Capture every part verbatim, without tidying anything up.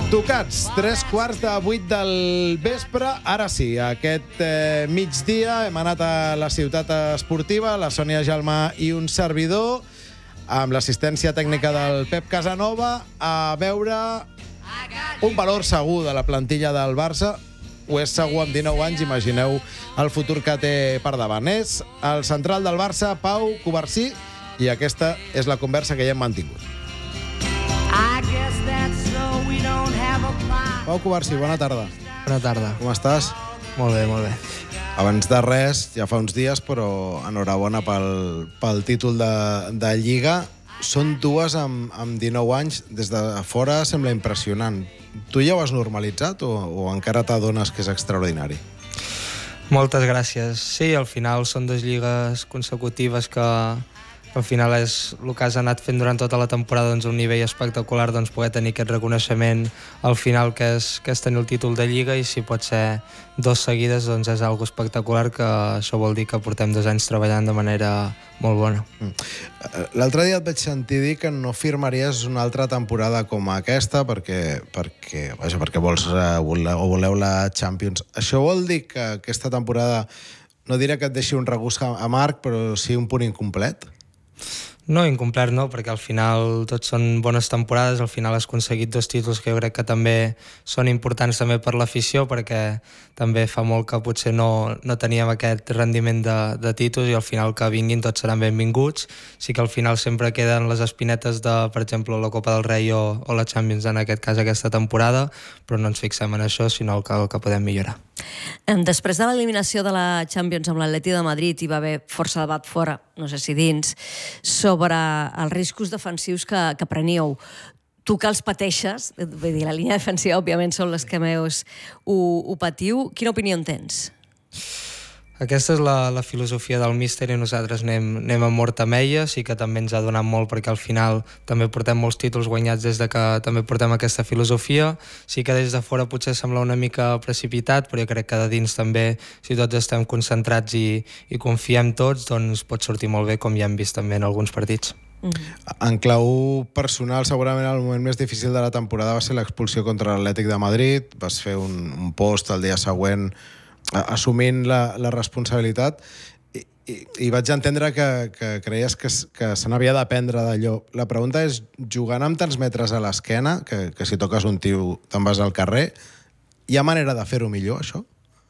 Tocats, tres quarts de vuit del vespre. Ara sí, aquest eh, migdia hem anat a la ciutat esportiva, la Sònia Jalmà i un servidor, amb l'assistència tècnica del Pep Casanova, a veure un valor segur de la plantilla del Barça. Ho és segur amb dinou anys, imagineu el futur que té per davant. És el central del Barça, Pau Cubarsí, i aquesta és la conversa que ja hem mantingut. Pau Cubarsí, bona tarda. Bona tarda. Com estàs? Molt bé, molt bé. Abans de res, ja fa uns dies, però enhorabona pel, pel títol de, de Lliga. Són dues amb, amb dinou anys. Des de fora sembla impressionant. Tu ja ho has normalitzat o, o encara t'adones que és extraordinari? Moltes gràcies. Sí, al final són dues lligues consecutives que, que al final és el que has anat fent durant tota la temporada, doncs, un nivell espectacular, doncs, poder tenir aquest reconeixement al final, que és, que és tenir el títol de Lliga, i si pot ser dos seguides, doncs és algo espectacular, que això vol dir que portem dos anys treballant de manera molt bona. Mm. L'altre dia et vaig sentir dir que no firmaries una altra temporada com aquesta perquè, perquè, vaja, perquè vols, uh, voleu, voleu la Champions. Això vol dir que aquesta temporada, no diré que et deixi un regust amarg, però sí un punt incomplet? No, incomplet no, perquè al final tot són bones temporades. Al final has aconseguit dos títols que jo crec que també són importants també per l'afició, perquè també fa molt que potser no, no teníem aquest rendiment de, de títols, i al final que vinguin tots seran benvinguts. Sí que al final sempre queden les espinetes de, per exemple, la Copa del Rei o, o la Champions, en aquest cas aquesta temporada, però no ens fixem en això, sinó el que, el que podem millorar. Després de l'eliminació de la Champions amb l'Atleti de Madrid, hi va haver força debat fora, no sé si dins, sobre els riscos defensius que, que preníeu. Tu que els pateixes, vull dir, la línia defensiva òbviament són les que més ho, ho patiu, quina opinió en tens? Aquesta és la, la filosofia del míster, i nosaltres anem, anem a mort amb ella. Sí que també ens ha donat molt, perquè al final també portem molts títols guanyats des de que també portem aquesta filosofia. Sí que des de fora potser sembla una mica precipitat, però jo crec que de dins també, si tots estem concentrats i, i confiem tots, doncs pot sortir molt bé, com ja hem vist també en alguns partits. Mm-hmm. En clau personal, segurament el moment més difícil de la temporada va ser l'expulsió contra l'Atlètic de Madrid. Vas fer un, un post el dia següent assumint la, la responsabilitat, i, i, i vaig entendre que, que creies que, que se n'havia d'aprendre d'allò. La pregunta és, jugant amb tants metres a l'esquena, que, que si toques un tio te'n vas al carrer, hi ha manera de fer-ho millor, això?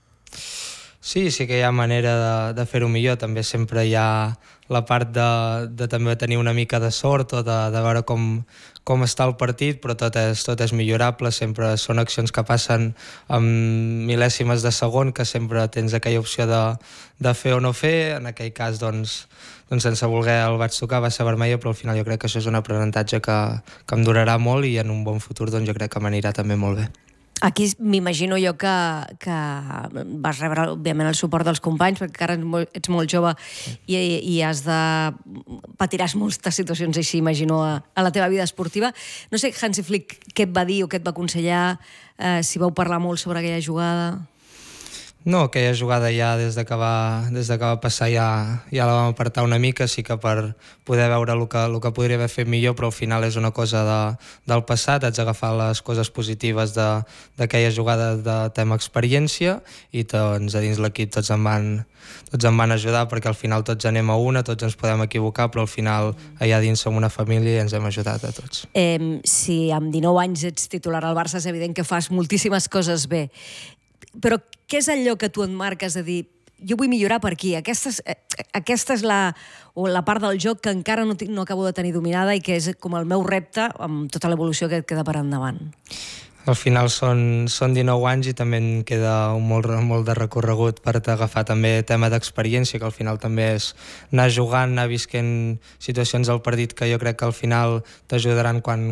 Sí, sí que hi ha manera de, de fer-ho millor. També sempre hi ha la part de, de també tenir una mica de sort, o de, de veure com, com està el partit, però tot és, tot és millorable. Sempre són accions que passen amb mil·lèsimes de segon, que sempre tens aquella opció de, de fer o no fer. En aquell cas, doncs, doncs sense voler el vaig tocar, va ser vermella, però al final jo crec que això és un aprenentatge que, que em durarà molt, i en un bon futur doncs, jo crec que m'anirà també molt bé. Aquí m'imagino jo que, que vas rebre, òbviament, el suport dels companys, perquè encara ets molt jove i, i has de... patiràs moltes situacions així, imagino, a, a la teva vida esportiva. No sé, Hansi Flick, què et va dir o què et va aconsellar? Eh, si vau parlar molt sobre aquella jugada? No, aquella jugada ja des de que va, des de que va passar ja, ja la vam apartar una mica, sí que per poder veure el que, el que podria haver fet millor, però al final és una cosa de, del passat. Haig d'agafar les coses positives d'aquella jugada de tema experiència, i doncs a dins l'equip tots em van, tots em van ajudar, perquè al final tots anem a una, tots ens podem equivocar, però al final allà dins som una família i ens hem ajudat a tots. Eh, si amb dinou anys ets titular al Barça, és evident que fas moltíssimes coses bé. Però què és allò que tu et marques de dir, jo vull millorar per aquí, aquesta és, aquesta és la, o la part del joc que encara no, no acabo de tenir dominada, i que és com el meu repte amb tota l'evolució que et queda per endavant? Al final són, són dinou anys, i també en queda un molt, molt de recorregut per agafar també tema d'experiència, que al final també és anar jugant, anar visquent situacions al partit que jo crec que al final t'ajudaran quan,